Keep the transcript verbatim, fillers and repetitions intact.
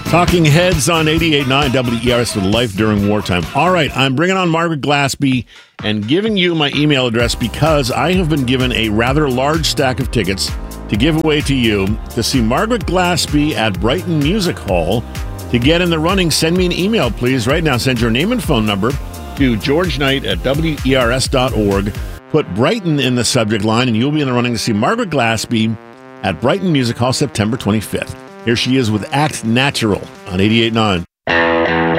Talking Heads on eighty-eight point nine W E R S with Life During Wartime. All right, I'm bringing on Margaret Glaspie and giving you my email address because I have been given a rather large stack of tickets to give away to you to see Margaret Glaspie at Brighton Music Hall. To get in the running, send me an email, please. Right now, send your name and phone number to George Knight at W E R S dot org. Put Brighton in the subject line, and you'll be in the running to see Margaret Glaspie at Brighton Music Hall September twenty-fifth. Here she is with Act Natural on eighty-eight point nine.